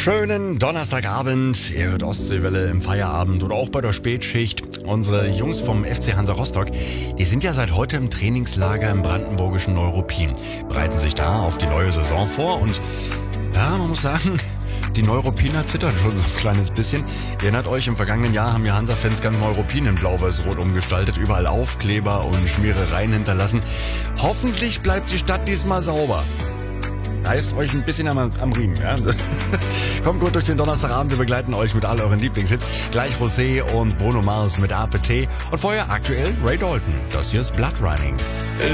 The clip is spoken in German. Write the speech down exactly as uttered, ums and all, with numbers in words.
Schönen Donnerstagabend. Ihr hört Ostseewelle im Feierabend oder auch bei der Spätschicht. Unsere Jungs vom F C Hansa Rostock, die sind ja seit heute im Trainingslager im brandenburgischen Neuruppin, bereiten sich da auf die neue Saison vor und ja, man muss sagen, die Neuruppiner zittern schon so ein kleines bisschen. Ihr erinnert euch, im vergangenen Jahr haben ja Hansa-Fans ganz Neuruppin in blau-weiß-rot umgestaltet, überall Aufkleber und Schmierereien hinterlassen. Hoffentlich bleibt die Stadt diesmal sauber. Reißt euch ein bisschen am, am Riemen, ja? Kommt gut durch den Donnerstagabend, wir begleiten euch mit all euren Lieblingshits. Gleich Rosé und Bruno Mars mit A P T und vorher aktuell Ray Dalton. Das hier ist Blood Running.